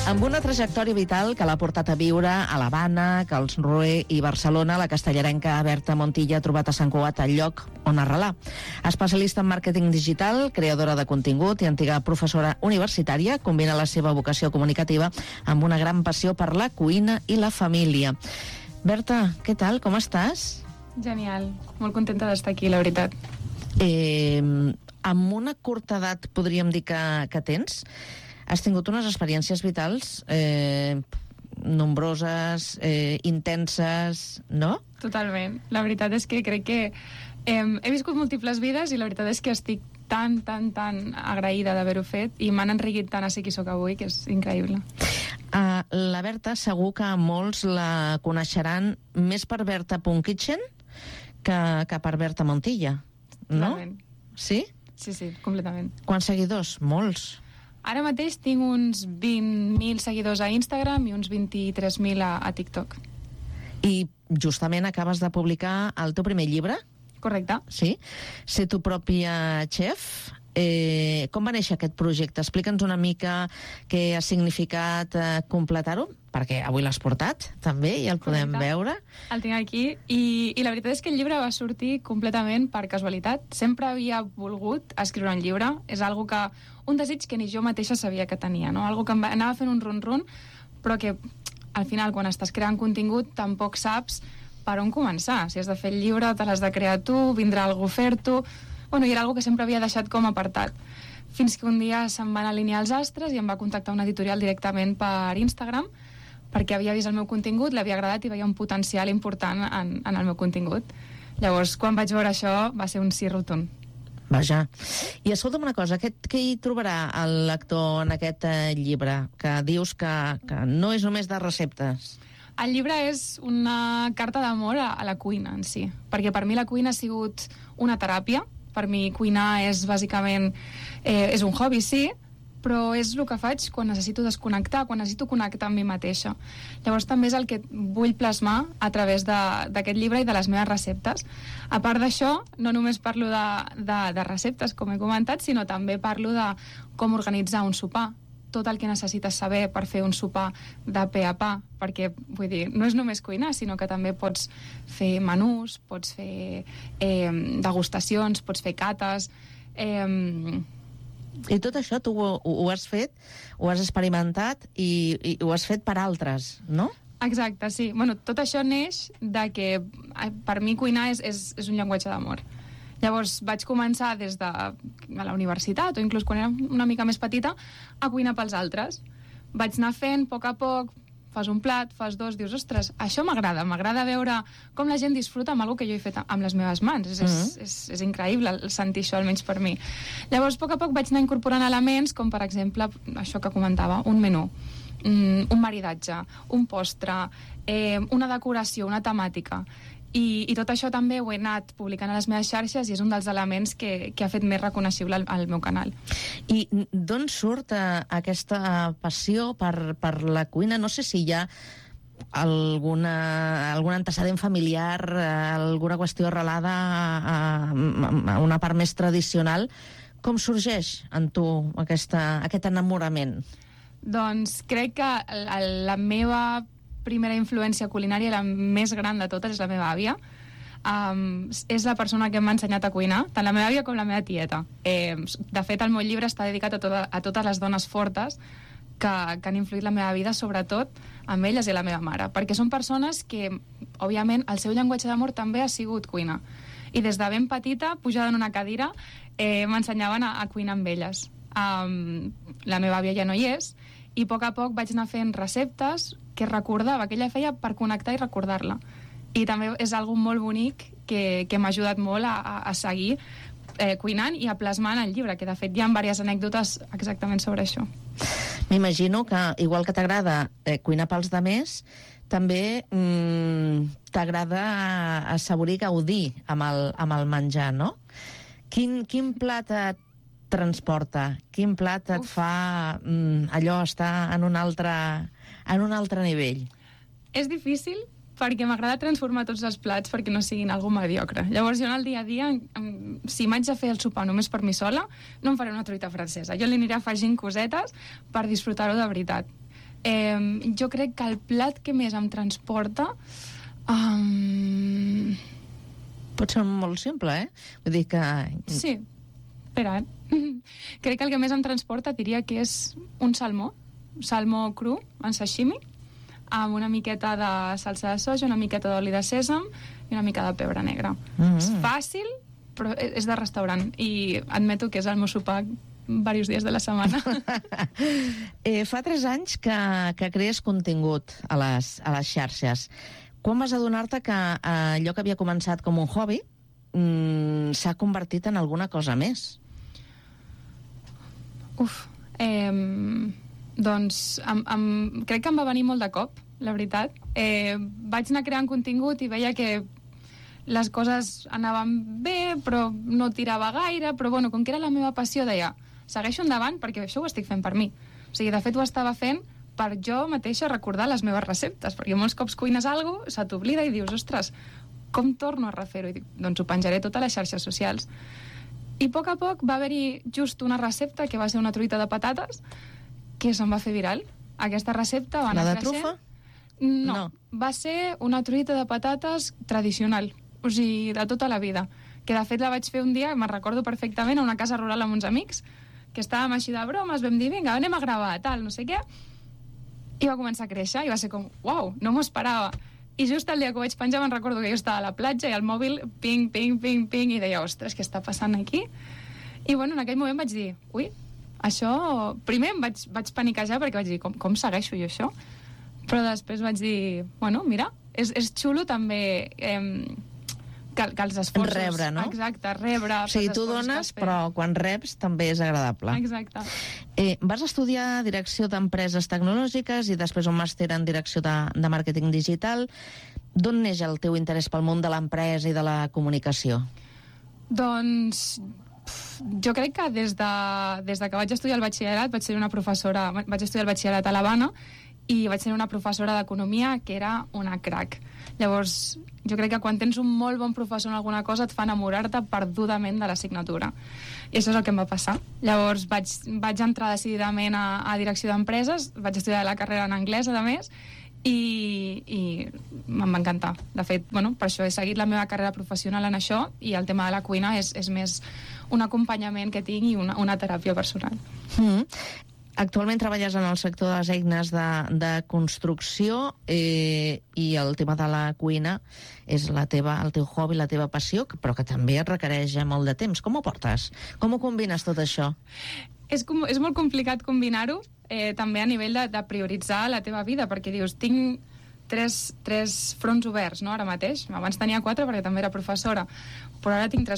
Amb una trajectòria vital que l'ha portat a viure a l'Havana, Karlsruhe i Barcelona, la castellarenca Berta Montilla ha trobat a Sant Cugat el lloc on arrelar. Especialista en màrqueting digital, creadora de contingut i antiga professora universitària, combina la seva vocació comunicativa amb una gran passió per la cuina i la família. Berta, què tal? Com estàs? Genial, molt contenta d'estar aquí, la veritat. Amb una curta edat, podríem dir que tens, has tingut unes experiències vitals nombroses, intenses, no? Totalment. La veritat és que crec que he viscut múltiples vides i la veritat és que estic tan agraïda d'haver-ho fet i m'han enriquit tant a ser qui sóc avui, que és increïble. La Berta segur que molts la coneixeran més per Berta.kitchen que per Berta Montilla, no? Totalment. Sí? Sí, completament. Quants seguidors? Molts. Ara mateix tinc uns 20.000 seguidors a Instagram i uns 23.000 a TikTok. I justament acabes de publicar el teu primer llibre? Correcte. Sí? Ser tu pròpia chef. Com va néixer aquest projecte? Explica'ns una mica què ha significat completar-ho, perquè avui l'has portat, també, i el podem veure. El tinc aquí, i la veritat és que el llibre va sortir completament per casualitat. Sempre havia volgut escriure un llibre, és algo que, un desig que ni jo mateixa sabia que tenia, no? Algo que anava fent un run-run, però que al final, quan estàs creant contingut, tampoc saps per on començar. Si has de fer el llibre, te l'has de crear tu, vindrà algú a fer-t'ho. Bueno, i era algo que sempre havia deixat com apartat. Fins que un dia se'm van alinear els astres i em va contactar una editorial directament per Instagram, perquè havia vist el meu contingut, l'havia agradat i veia un potencial important en el meu contingut. Llavors, quan vaig veure això, va ser un sí rotund. Vaja. I escolta'm una cosa, què hi trobarà el lector en aquest llibre? Que dius que no és només de receptes. El llibre és una carta d'amor a la cuina en si, perquè per mi la cuina ha sigut una teràpia. Per mi cuinar és bàsicament és un hobby, sí, però és el que faig quan necessito desconnectar, quan necessito connectar amb mi mateixa. Llavors també és el que vull plasmar a través d'aquest llibre i de les meves receptes. A part d'això, no només parlo de receptes, com he comentat, sinó també parlo de com organitzar un sopar, tot el que necessites saber per fer un sopar de pe a pa, perquè, vull dir, no és només cuinar, sinó que també pots fer menús, pots fer degustacions, pots fer cates. I tot això tu ho has fet, ho has experimentat i ho has fet per altres, no? Exacte, sí. Bueno, tot això neix de que per mi cuinar és un llenguatge d'amor. Llavors vaig començar des de la universitat o inclús quan era una mica més petita a cuinar pels altres. Vaig anar fent a poc, fas un plat, fas dos, dius, ostres, això m'agrada veure com la gent disfruta amb alguna que jo he fet amb les meves mans. És increïble sentir això, almenys per mi. Llavors, a poc vaig anar incorporant elements com, per exemple, això que comentava, un menú, un maridatge, un postre, una decoració, una temàtica. I tot això també ho he anat publicant a les meves xarxes i és un dels elements que ha fet més reconeixible el meu canal. I d'on surt aquesta passió per la cuina? No sé si hi ha algun antecedent familiar, alguna qüestió arrelada a una part més tradicional. Com sorgeix en tu aquest enamorament? Doncs crec que la meva primera influència culinària, la més gran de totes, és la meva àvia. És la persona que m'ha ensenyat a cuinar, tant la meva àvia com la meva tieta. De fet, el meu llibre està dedicat a totes les dones fortes que han influït la meva vida, sobretot amb elles i la meva mare, perquè són persones que, òbviament, el seu llenguatge d'amor també ha sigut cuina. I des de ben petita, pujada en una cadira, m'ensenyaven a cuinar amb elles. La meva àvia ja no hi és, i a poc vaig anar fent receptes que recordava, que ella feia per connectar i recordar-la. I també és algo molt bonic que m'ha ajudat molt a seguir cuinant i a plasmar en el llibre, que de fet hi ha diverses anècdotes exactament sobre això. M'imagino que, igual que t'agrada cuinar pels demés, també t'agrada assaborir, gaudir amb el menjar, no? Quin plat et transporta? Quin plat et fa allò estar en un altre nivell? És difícil perquè m'agrada transformar tots els plats perquè no siguin algo mediocre. Llavors jo en el dia a dia, si m'haig de fer el sopar només per mi sola, no em faré una truita francesa. Jo li aniré afegint cosetes per disfrutar-ho de veritat. Jo crec que el plat que més em transporta... Pot ser molt simple, Vull dir que... Sí, espera, Crec que el que més em transporta diria que és un salmó cru en sashimi, amb una miqueta de salsa de soja, una miqueta d'oli de sèsam i una mica de pebre negre. És fàcil, però és de restaurant, i admeto que és el meu sopar diversos dies de la setmana. Fa 3 anys que crees contingut a les xarxes. Quan vas adonar-te que allò que havia començat com un hobby s'ha convertit en alguna cosa més? Doncs crec que em va venir molt de cop, la veritat. Vaig anar creant contingut i veia que les coses anaven bé, però no tirava gaire, però bueno, com que era la meva passió, deia, segueixo endavant perquè això ho estic fent per mi. O sigui, de fet ho estava fent per jo mateixa recordar les meves receptes, perquè molts cops cuines alguna cosa, se t'oblida i dius, ostres, com torno a refer-ho? I dic, doncs ho penjaré tot a les xarxes socials. I a poc va haver-hi just una recepta que va ser una truita de patates que se'n va fer viral. Aquesta recepta va anar creixent. La de trufa? No, va ser una truita de patates tradicional, o sigui, de tota la vida, que de fet la vaig fer un dia, me'n recordo perfectament, a una casa rural amb uns amics, que estàvem així de bromes, vam dir, vinga, anem a gravar, tal, no sé què, i va començar a créixer, i va ser com, uau, no m'ho esperava. I just el dia que ho vaig penjar me'n recordo que jo estava a la platja i el mòbil, ping, ping, ping, ping, i deia, ostres, què està passant aquí? I bueno, en aquell moment vaig dir, ui, això... Primer em vaig paniquejar perquè vaig dir, com segueixo jo això? Però després vaig dir, bueno, mira, és xulo també que els esforços... Rebre, no? Exacte, rebre... O sigui, tu dones, però quan reps també és agradable. Exacte. Vas estudiar direcció d'empreses tecnològiques i després un màster en direcció de màrqueting digital. D'on neix el teu interès pel món de l'empresa i de la comunicació? Doncs jo crec que des que vaig estudiar el batxillerat vaig estudiar el batxillerat a l'Havana i vaig tenir una professora d'economia que era una crac. Llavors, jo crec que quan tens un molt bon professor en alguna cosa et fa enamorar-te perdudament de l'assignatura. I això és el que em va passar. Llavors vaig entrar decididament a direcció d'empreses, vaig estudiar la carrera en anglès, a més, i em va encantar. De fet, bueno, per això he seguit la meva carrera professional en això, i el tema de la cuina és més un acompanyament que tinc i una teràpia personal. Actualment treballes en el sector de les eines de construcció i el tema de la cuina és el teu hobby, la teva passió, però que també et requereix molt de temps. Com ho portes? Com ho combines tot això? És molt complicat combinar-ho, també a nivell de prioritzar la teva vida, perquè dius, tinc tres fronts oberts, no?, ara mateix. Abans tenia 4 perquè també era professora, però ara tinc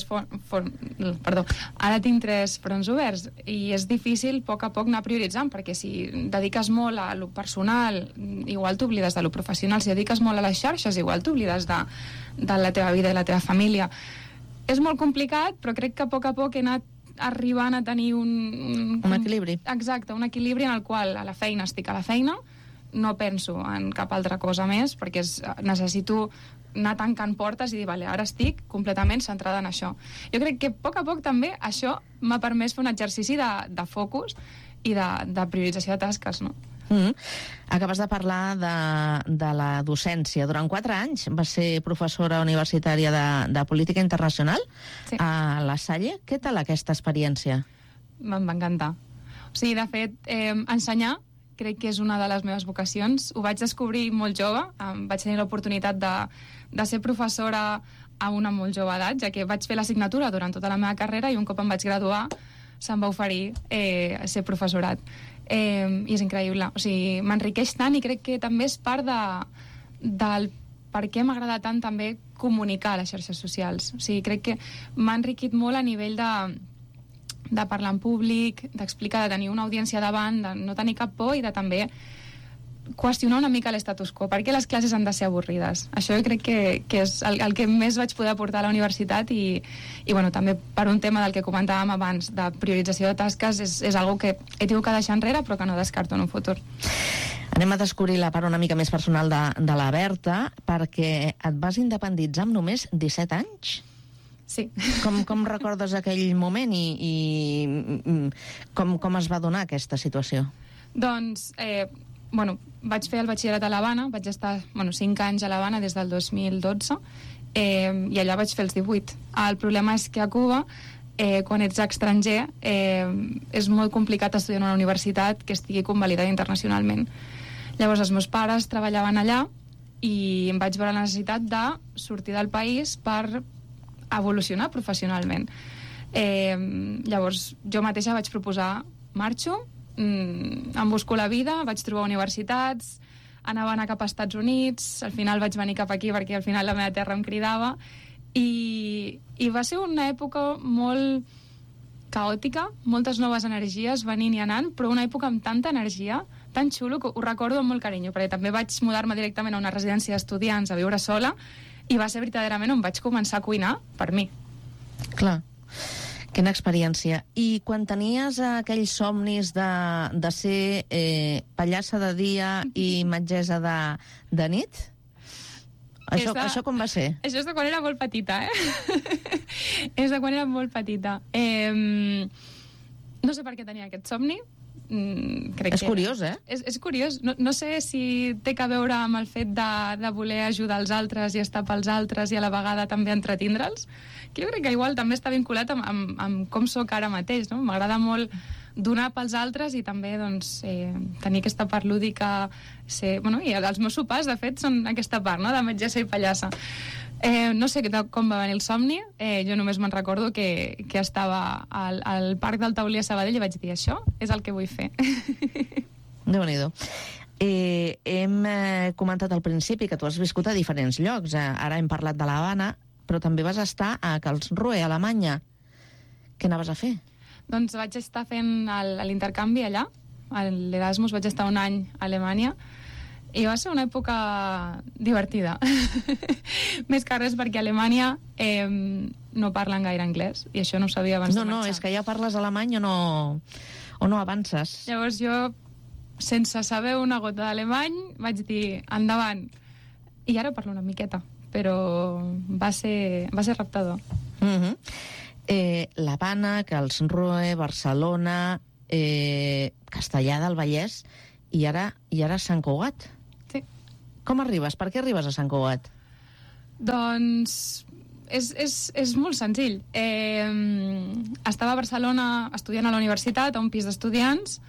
tres fronts oberts i és difícil a poc anar prioritzant, perquè si dediques molt a lo personal, igual t'oblides de lo professional. Si dediques molt a les xarxes, igual t'oblides de la teva vida i la teva família. És molt complicat, però crec que a poc he anat arribant a tenir un equilibri. Exacte, un equilibri en el qual a la feina estic a la feina, no penso en cap altra cosa més, perquè necessito anar tancant portes i dir, vale, ara estic completament centrada en això. Jo crec que a poc també això m'ha permès fer un exercici de focus i de priorització de tasques, no? Acabes de parlar de la docència. Durant 4 anys vas ser professora universitària de política internacional a La Salle. Què tal aquesta experiència? Em va encantar. O sigui, de fet, ensenyar crec que és una de les meves vocacions. Ho vaig descobrir molt jove. Vaig tenir l'oportunitat de ser professora a una molt jove edat, ja que vaig fer l'assignatura durant tota la meva carrera i un cop em vaig graduar se'm va oferir ser professorat. I és increïble. O sigui, m'enriqueix tant i crec que també és part del per què m'agrada tant també comunicar a les xarxes socials. O sigui, crec que m'ha enriquit molt a nivell de parlar en públic, d'explicar, de tenir una audiència davant, de no tenir cap por i de també qüestionar una mica l'estatus quo. Per què les classes han de ser avorrides? Això jo crec que és el que més vaig poder aportar a la universitat i bueno, també per un tema del que comentàvem abans, de priorització de tasques, és algo que he tingut que deixar enrere però que no descarto en un futur. Anem a descobrir la part una mica més personal de la Berta, perquè et vas independitzar amb només 17 anys? Sí. Com recordes aquell moment i com es va donar aquesta situació? Doncs vaig fer el batxillerat a l'Havana, vaig estar 5 anys a l'Havana des del 2012, i allà vaig fer els 18. El problema és que a Cuba, quan ets estranger, és molt complicat estudiar en una universitat que estigui convalidada internacionalment. Llavors els meus pares treballaven allà i em vaig veure la necessitat de sortir del país per evolucionar professionalment. Llavors jo mateixa vaig proposar marxo, em busco la vida, vaig trobar universitats, anava a anar cap als Estats Units, al final vaig venir cap aquí perquè al final la meva terra em cridava, i va ser una època molt caòtica, moltes noves energies venint i anant, però una època amb tanta energia, tan xulo, que ho recordo amb molt carinyo, perquè també vaig mudar-me directament a una residència d'estudiants a viure sola, i va ser verdaderament on vaig començar a cuinar per mi. Clar. Quina experiència. I quan tenies aquells somnis de ser pallassa de dia i metgessa de nit? Això com va ser? Això és de quan era molt petita, És de quan era molt petita. No sé per què tenia aquest somni. És curiós, És curiós. No sé si té a veure amb el fet de voler ajudar els altres i estar pels altres i a la vegada també entretindre'ls, que jo crec que igual també està vinculat amb com sóc ara mateix, no? M'agrada molt donar pels altres i també tenir aquesta part lúdica, i els meus sopars de fet són aquesta part, no?, de metgessa i pallassa. No sé com va venir el somni, jo només me'n recordo que estava al Parc del Taulí a Sabadell i vaig dir, això és el que vull fer. Déu-n'hi-do. Hem comentat al principi que tu has viscut a diferents llocs. Ara hem parlat de l'Havana, però també vas estar a Karlsruhe, a Alemanya. Què anaves a fer? Doncs vaig estar fent l'intercanvi allà, a l'Erasmus, vaig estar un any a Alemanya, i va ser una època divertida. Més que res perquè a Alemanya no parlen gaire anglès, i això no ho sabia abans de marxar. No, és que ja parles alemany o no avances. Llavors jo, sense saber una gota d'alemany, vaig dir, endavant. I ara parlo una miqueta, però va ser reptador. L'Havana, Karlsruhe, Barcelona, Castellar del Vallès i ara Sant Cugat. Sí. Com arribes? Per què arribes a Sant Cugat? Doncs és molt senzill. Estava a Barcelona estudiant a la universitat, a un pis d'estudiants,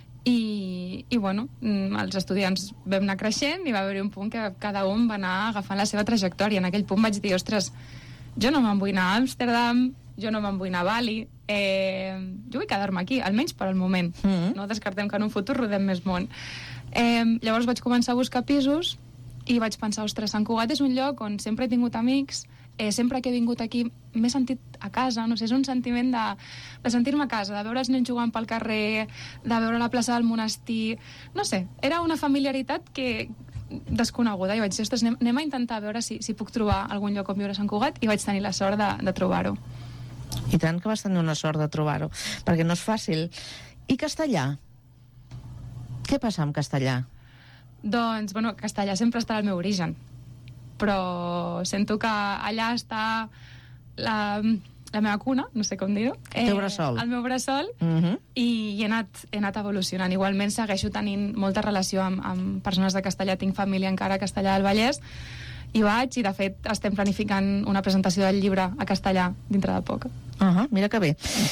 i els estudiants vam anar creixent i va haver un punt que cada un va anar agafant la seva trajectòria. En aquell punt vaig dir, ostres, jo no me'n vull anar a Amsterdam, jo no me'n vull anar a Bali, jo vull quedar-me aquí, almenys per al moment. No descartem que en un futur rodem més món. Llavors vaig començar a buscar pisos i vaig pensar, ostres, Sant Cugat és un lloc on sempre he tingut amics, sempre que he vingut aquí m'he sentit a casa, no sé, és un sentiment de sentir-me a casa, de veure els nens jugant pel carrer, de veure la plaça del monestir, no sé, era una familiaritat desconeguda, i vaig dir, ostres, anem a intentar veure si puc trobar algun lloc on viure a Sant Cugat, i vaig tenir la sort de trobar-ho. I tant que vas tenir una sort de trobar-ho, perquè no és fàcil. I castellà? Què passa amb castellà? Doncs, castellà sempre estarà al meu origen, però sento que allà està la meva cuna, no sé com dir-ho. El teu bressol. El meu bressol, i he anat evolucionant. Igualment segueixo tenint molta relació amb persones de castellà, tinc família encara a Castellar del Vallès, i de fet estem planificant una presentació del llibre a castellà dintre de poc. Mira que bé.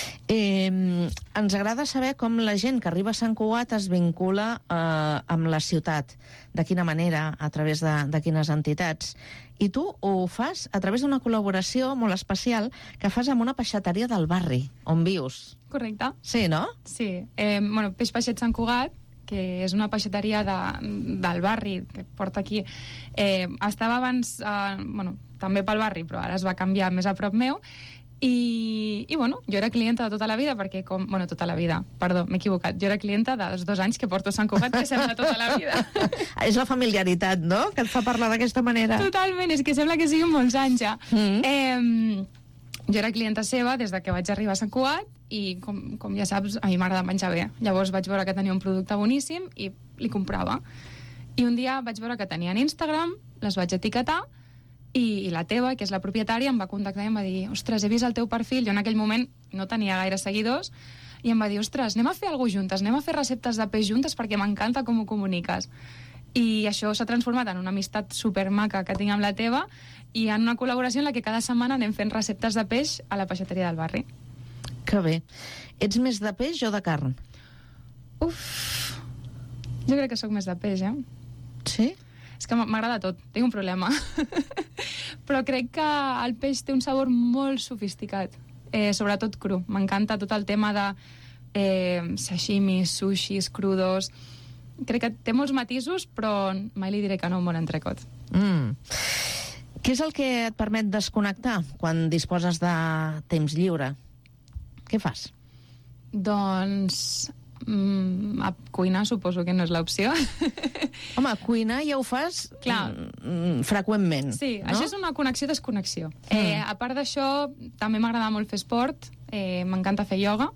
Ens agrada saber com la gent que arriba a Sant Cugat es vincula amb la ciutat, de quina manera, a través de quines entitats. I tu ho fas a través d'una col·laboració molt especial que fas amb una peixateria del barri, on vius. Correcte. Sí, no? Sí. Peix Peixet Sant Cugat, que és una peixateria del barri que porta aquí. Estava abans, també pel barri, però ara es va canviar més a prop meu, i jo era clienta de tota la vida, perquè tota la vida, perdó, m'he equivocat, jo era clienta dels 2 anys que porto a Sant Cugat, que sembla tota la vida. És la familiaritat, no?, que et fa parlar d'aquesta manera. Totalment, és que sembla que siguin molts anys ja. Jo era clienta seva des que vaig arribar a Sant Cugat, i com ja saps, a mi m'agrada menjar bé. Llavors vaig veure que tenia un producte boníssim i li comprava. I un dia vaig veure que tenien Instagram, les vaig etiquetar, i la teva, que és la propietària, em va contactar i em va dir, ostres, he vist el teu perfil. Jo en aquell moment no tenia gaire seguidors, i em va dir, ostres, anem a fer alguna cosa juntes, anem a fer receptes de peix juntes perquè m'encanta com ho comuniques. I això s'ha transformat en una amistat supermaca que tinc amb la teva i en una col·laboració en la que cada setmana anem fent receptes de peix a la peixateria del barri. Que bé. Ets més de peix o de carn? Uf, jo crec que sóc més de peix, Sí? És que m'agrada tot, tinc un problema. Però crec que el peix té un sabor molt sofisticat, sobretot cru. M'encanta tot el tema de sashimis, sushis, crudos. Crec que té molts matisos, però mai li diré que no a un bon entrecot. Què és el que et permet desconnectar quan disposes de temps lliure? Què fas? Doncs a cuinar suposo que no és l'opció. Home, cuinar ja ho fas freqüentment. Sí, no? Això és una connexió-desconnexió. A part d'això, també m'agrada molt fer esport, m'encanta fer ioga,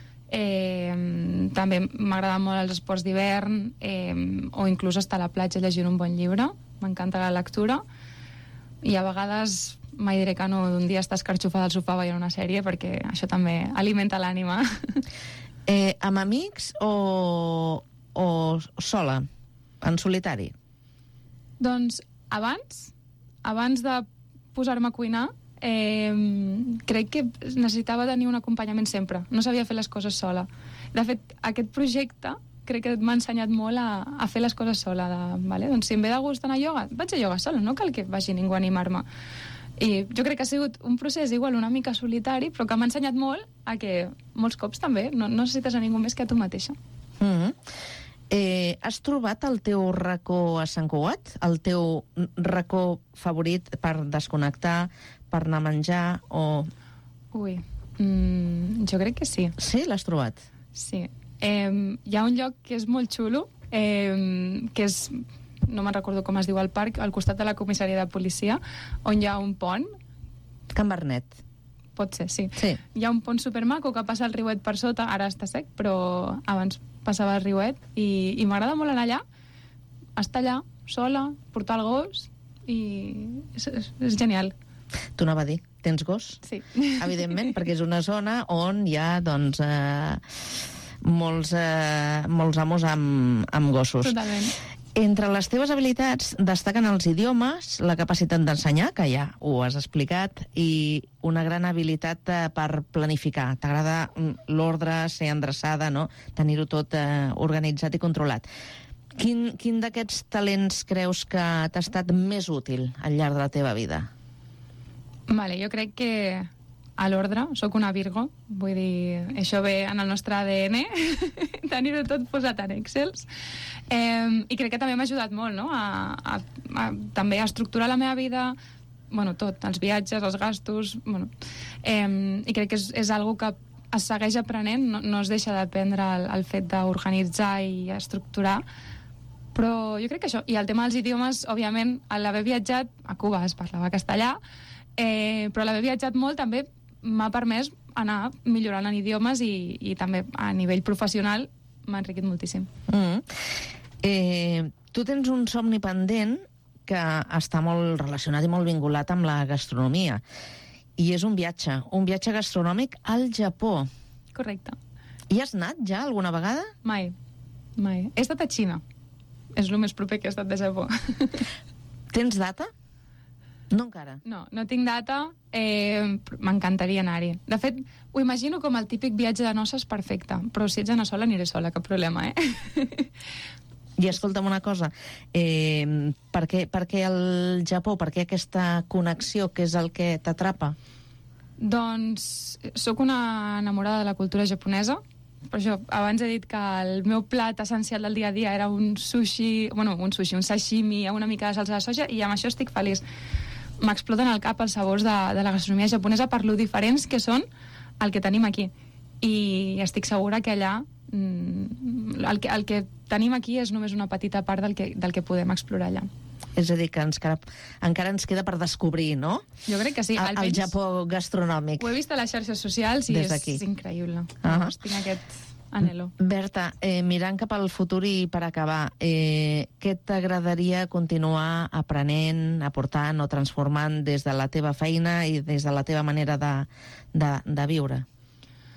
també m'agrada molt els esports d'hivern, o inclús estar a la platja llegint un bon llibre, m'encanta la lectura, i a vegades mai diré que no d'un dia estar escarxofada al sofà veient una sèrie, perquè això també alimenta l'ànima. Amb amics o sola, en solitari? Doncs abans de posar-me a cuinar, crec que necessitava tenir un acompanyament sempre. No sabia fer les coses sola. De fet, aquest projecte crec que m'ha ensenyat molt a fer les coses sola. Vale? Doncs si em ve de gust anar a ioga, vaig a ioga sola, no cal que vagi ningú a animar-me. I jo crec que ha sigut un procés igual una mica solitari, però que m'ha ensenyat molt a que molts cops també no necessites a ningú més que a tu mateixa. Has trobat el teu racó a Sant Cugat? El teu racó favorit per desconnectar, per anar a menjar o... Ui, jo crec que sí. Sí, l'has trobat? Sí. Hi ha un lloc que és molt xulo, que és... no me'n recordo com es diu el parc, al costat de la comissaria de policia, on hi ha un pont. Can Bernet. Pot ser, sí. Hi ha un pont supermaco que passa el riuet per sota, ara està sec, però abans passava el riuet, i m'agrada molt anar allà, estar allà, sola, portar el gos, i és genial. T'ho anava a dir, tens gos? Sí. Evidentment, perquè és una zona on hi ha, doncs, molts amos amb gossos. Totalment. Entre les teves habilitats destaquen els idiomes, la capacitat d'ensenyar, que ja ho has explicat, i una gran habilitat per planificar. T'agrada l'ordre, ser endreçada, no? Tenir-ho tot organitzat i controlat. Quin d'aquests talents creus que t'ha estat més útil al llarg de la teva vida? Vale, jo crec que a l'ordre, sóc una Virgo, vull dir, això ve en el nostre ADN, tenir-ho tot posat en Excels, i crec que també m'ha ajudat molt, no?, també a estructurar la meva vida, bueno, tot, els viatges, els gastos, bueno, i crec que és algo que es segueix aprenent, no es deixa d'aprendre el fet d'organitzar i estructurar, però jo crec que això, i el tema dels idiomes, òbviament, a l'haver viatjat, a Cuba es parlava castellà, però l'haver viatjat molt també m'ha permès anar millorant en idiomes i també a nivell professional m'ha enriquit moltíssim. Tu tens un somni pendent que està molt relacionat i molt vinculat amb la gastronomia, i és un viatge gastronòmic al Japó. Correcte. Hi has anat ja alguna vegada? Mai. He estat a Xina. És el més proper que he estat de Japó. Tens data? No encara. No tinc data, m'encantaria anar-hi. De fet, ho imagino com el típic viatge de noces perfecte, però si ets anar sola, aniré sola, cap problema, I escolta'm una cosa, per què el Japó, per què aquesta connexió, què és el que t'atrapa? Doncs sóc una enamorada de la cultura japonesa, per això abans he dit que el meu plat essencial del dia a dia era un sashimi, una mica de salsa de soja, i amb això estic feliç. M'exploten al cap els sabors de la gastronomia japonesa per lo diferents que són el que tenim aquí. I estic segura que allà el que tenim aquí és només una petita part del que podem explorar allà. És a dir, que encara ens queda per descobrir, no? Jo crec que sí. El Japó gastronòmic. Ho he vist a les xarxes socials i és increïble. Tinc aquest anhelo. Berta, mirant cap al futur i per acabar, què t'agradaria continuar aprenent, aportant o transformant des de la teva feina i des de la teva manera de viure?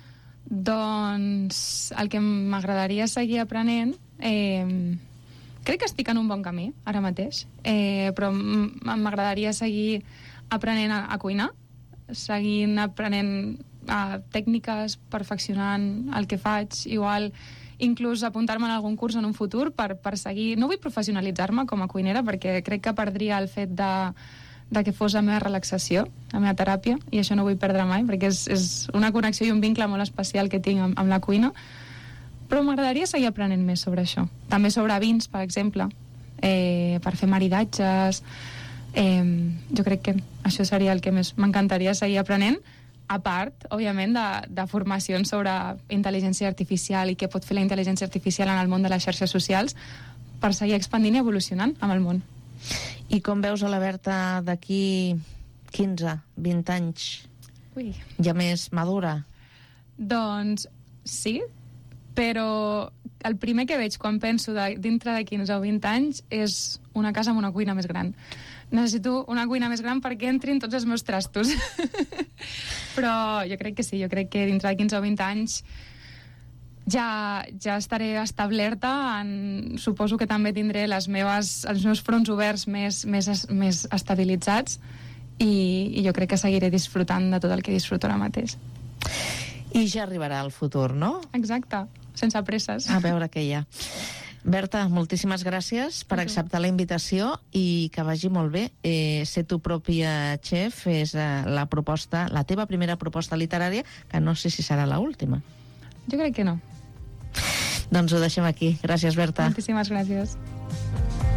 Doncs el que m'agradaria seguir aprenent... crec que estic en un bon camí, ara mateix, però m'agradaria seguir aprenent a cuinar, seguint aprenent tècniques, perfeccionant el que faig, igual inclús apuntar-me en algun curs en un futur per seguir... No vull professionalitzar-me com a cuinera perquè crec que perdria el fet de que fos la meva relaxació, la meva teràpia, i això no vull perdre mai, perquè és una connexió i un vincle molt especial que tinc amb la cuina, però m'agradaria seguir aprenent més sobre això. També sobre vins, per exemple, per fer maridatges. Jo crec que això seria el que més m'encantaria seguir aprenent, a part, òbviament, de formacions sobre intel·ligència artificial i què pot fer la intel·ligència artificial en el món de les xarxes socials per seguir expandint i evolucionant amb el món. I com veus a la Berta d'aquí 15, 20 anys? Ui. Ja més madura? Doncs sí, però el primer que veig quan penso dintre de 15 o 20 anys és una casa amb una cuina més gran. Necessito una cuina més gran perquè entrin tots els meus trastos. Però jo crec que sí, jo crec que dintre de 15 o 20 anys ja estaré establerta, suposo que també tindré els meus fronts oberts més estabilitzats i jo crec que seguiré disfrutant de tot el que disfruto ara mateix. I ja arribarà el futur, no? Exacte, sense presses. A veure què hi ha. Berta, moltíssimes gràcies per acceptar la invitació i que vagi molt bé. Ser tu pròpia chef és la teva primera proposta literària, que no sé si serà l'última. Jo crec que no. Doncs ho deixem aquí. Gràcies, Berta. Moltíssimes gràcies.